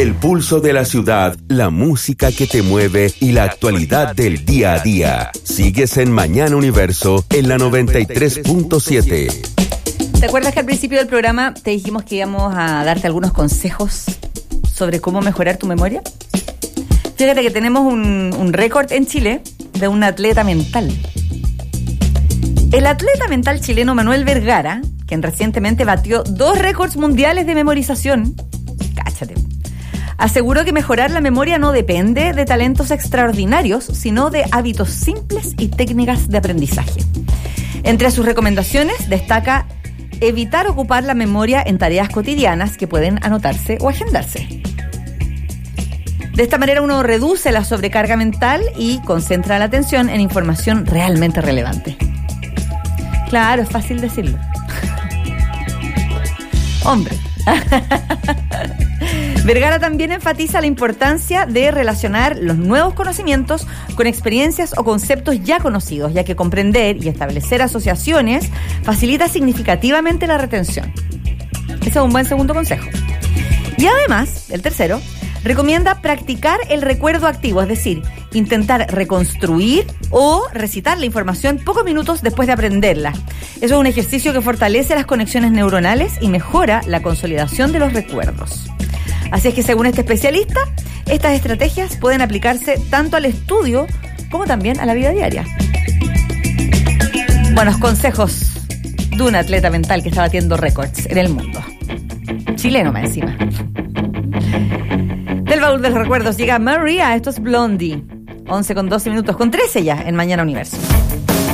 El pulso de la ciudad, la música que te mueve y la actualidad del día a día. Sigues en Mañana Universo en la 93.7. ¿Te acuerdas que al principio del programa te dijimos que íbamos a darte algunos consejos sobre cómo mejorar tu memoria? Fíjate que tenemos un récord en Chile de un atleta mental. El atleta mental chileno Manuel Vergara, quien recientemente batió 2 récords mundiales de memorización, cáchate, aseguró que mejorar la memoria no depende de talentos extraordinarios, sino de hábitos simples y técnicas de aprendizaje. Entre sus recomendaciones destaca evitar ocupar la memoria en tareas cotidianas que pueden anotarse o agendarse. De esta manera uno reduce la sobrecarga mental y concentra la atención en información realmente relevante. Claro, es fácil decirlo. Hombre. Vergara también enfatiza la importancia de relacionar los nuevos conocimientos con experiencias o conceptos ya conocidos, ya que comprender y establecer asociaciones facilita significativamente la retención. Ese es un buen segundo consejo. Y además, el tercero, recomienda practicar el recuerdo activo, es decir, intentar reconstruir o recitar la información pocos minutos después de aprenderla. Eso es un ejercicio que fortalece las conexiones neuronales y mejora la consolidación de los recuerdos. Así es que, según este especialista, estas estrategias pueden aplicarse tanto al estudio como también a la vida diaria. Buenos consejos de un atleta mental que está batiendo récords en el mundo. Chileno más encima. Del baúl de los recuerdos llega María, esto es Blondie. 11 con 12 minutos, con 13 ya en Mañana Universo.